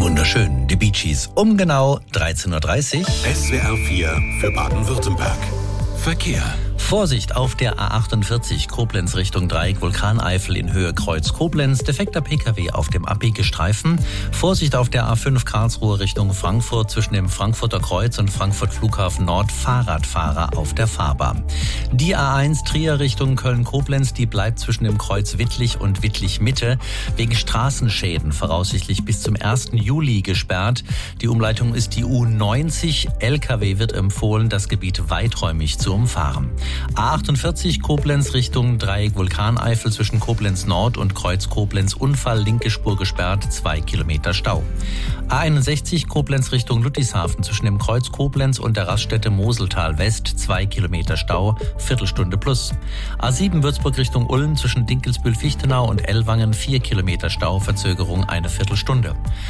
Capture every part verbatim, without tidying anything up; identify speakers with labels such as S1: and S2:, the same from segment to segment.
S1: Wunderschön, die Bee Gees um genau dreizehn Uhr dreißig.
S2: S W R vier für Baden-Württemberg. Verkehr.
S1: Vorsicht auf der A achtundvierzig Koblenz Richtung Dreieck Vulkaneifel in Höhe Kreuz Koblenz. Defekter P K W auf dem Abbiegestreifen. Vorsicht auf der A fünf Karlsruhe Richtung Frankfurt zwischen dem Frankfurter Kreuz und Frankfurt Flughafen Nord. Fahrradfahrer auf der Fahrbahn. Die A eins Trier Richtung Köln-Koblenz, die bleibt zwischen dem Kreuz Wittlich und Wittlich-Mitte wegen Straßenschäden voraussichtlich bis zum ersten Juli gesperrt. Die Umleitung ist die U neunzig. L K W wird empfohlen, das Gebiet weiträumig zu umfahren. A achtundvierzig Koblenz Richtung Dreieck Vulkaneifel zwischen Koblenz Nord und Kreuz Koblenz Unfall, linke Spur gesperrt, zwei Kilometer Stau. A einundsechzig Koblenz Richtung Ludwigshafen zwischen dem Kreuz Koblenz und der Raststätte Moseltal West, zwei Kilometer Stau, Viertelstunde plus. A sieben Würzburg Richtung Ulm zwischen Dinkelsbühl-Fichtenau und Ellwangen, vier Kilometer Stau, Verzögerung eine Viertelstunde.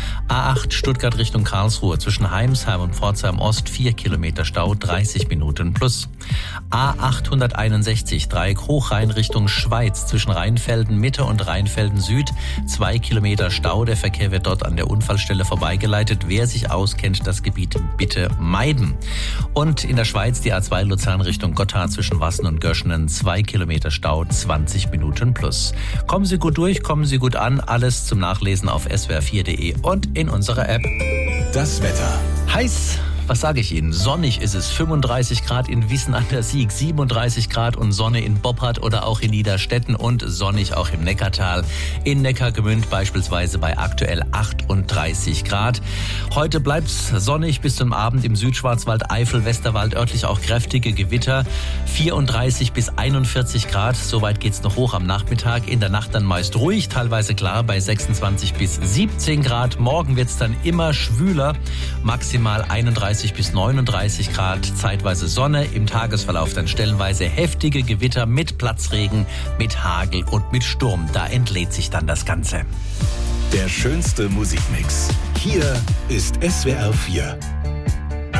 S1: A acht Stuttgart Richtung Karlsruhe zwischen Heimsheim und Pforzheim Ost, vier Kilometer Stau, dreißig Minuten plus. A achthunderteinundsechzig Dreieck Hochrhein Richtung Schweiz zwischen Rheinfelden Mitte und Rheinfelden Süd, zwei Kilometer Stau. Der Verkehr wird dort an der Unfallstelle vorbeigeleitet. Wer sich auskennt, das Gebiet bitte meiden. Und in der Schweiz die A zwei Luzern Richtung Gotthard zwischen Wassen und Göschenen, zwei Kilometer Stau, zwanzig Minuten plus. Kommen Sie gut durch, kommen Sie gut an. Alles zum Nachlesen auf s w r vier punkt de und in unserer App.
S2: Das Wetter.
S1: Heiß. Was sage ich Ihnen? Sonnig ist es, fünfunddreißig Grad in Wissen an der Sieg, siebenunddreißig Grad und Sonne in Boppard oder auch in Niederstetten und sonnig auch im Neckartal. In Neckargemünd beispielsweise bei aktuell achtunddreißig Grad. Heute bleibt's sonnig bis zum Abend im Südschwarzwald, Eifel, Westerwald, örtlich auch kräftige Gewitter. vierunddreißig bis einundvierzig Grad, soweit geht's noch hoch am Nachmittag. In der Nacht dann meist ruhig, teilweise klar bei sechsundzwanzig bis siebzehn Grad. Morgen wird's dann immer schwüler, maximal einunddreißig bis neununddreißig Grad, zeitweise Sonne, im Tagesverlauf dann stellenweise heftige Gewitter mit Platzregen, mit Hagel und mit Sturm. Da entlädt sich dann das Ganze.
S2: Der schönste Musikmix. Hier ist S W R vier.